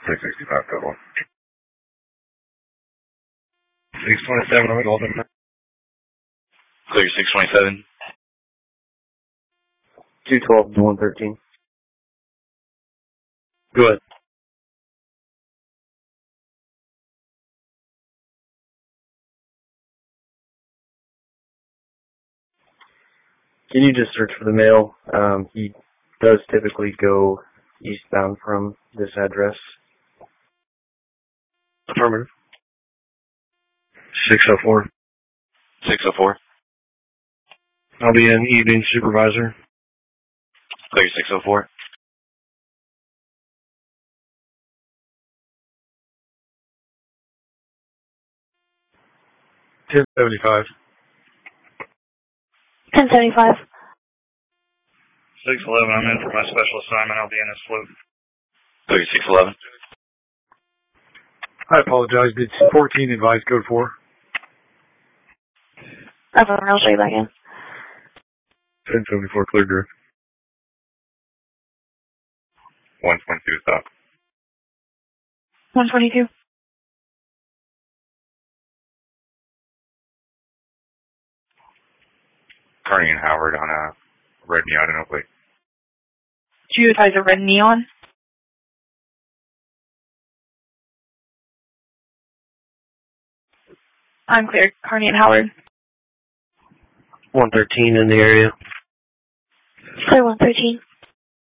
665 total. 627 on Golden. Clear 627. 212 to 113. Go ahead. Can you just search for the male? He does typically go eastbound from this address. Affirmative. 604. 604. I'll be an evening supervisor. Clear 604. $1075. 1075. 611. I'm in for my special assignment. I'll be in a sloop. Clear 611. I apologize. Did 14 advise code 4? Affirmative, I'll show you back in. 1074 clear drift. 122 stop. 122. Carney and Howard on a red neon and Oakley. Do you advise a red neon? I'm clear. Carney and Howard. 113 in the area. Clear 113.